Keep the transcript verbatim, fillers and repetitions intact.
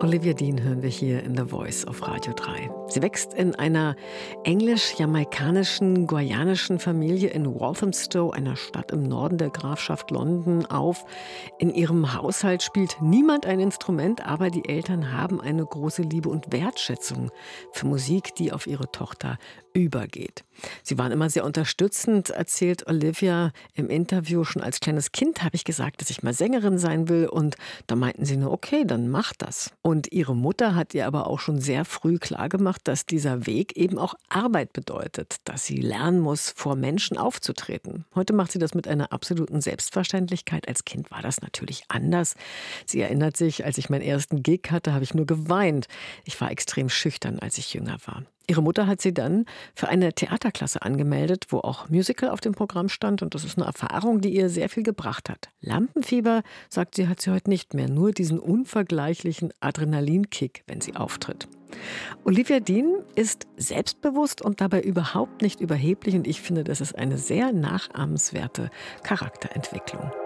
Olivia Dean hören wir hier in The Voice auf Radio drei. Sie wächst in einer englisch-jamaikanischen, guayanischen Familie in Walthamstow, einer Stadt im Norden der Grafschaft London, auf. In ihrem Haushalt spielt niemand ein Instrument, aber die Eltern haben eine große Liebe und Wertschätzung für Musik, die auf ihre Tochter übergeht. Sie waren immer sehr unterstützend, erzählt Olivia im Interview. Schon als kleines Kind habe ich gesagt, dass ich mal Sängerin sein will, und da meinten sie nur, okay, dann mach das. Und ihre Mutter hat ihr aber auch schon sehr früh klargemacht, dass dieser Weg eben auch Arbeit bedeutet, dass sie lernen muss, vor Menschen aufzutreten. Heute macht sie das mit einer absoluten Selbstverständlichkeit. Als Kind war das natürlich anders. Sie erinnert sich, als ich meinen ersten Gig hatte, habe ich nur geweint. Ich war extrem schüchtern, als ich jünger war. Ihre Mutter hat sie dann für eine Theaterklasse angemeldet, wo auch Musical auf dem Programm stand. Und das ist eine Erfahrung, die ihr sehr viel gebracht hat. Lampenfieber, sagt sie, hat sie heute nicht mehr. Nur diesen unvergleichlichen Adrenalinkick, wenn sie auftritt. Olivia Dean ist selbstbewusst und dabei überhaupt nicht überheblich. Und ich finde, das ist eine sehr nachahmenswerte Charakterentwicklung.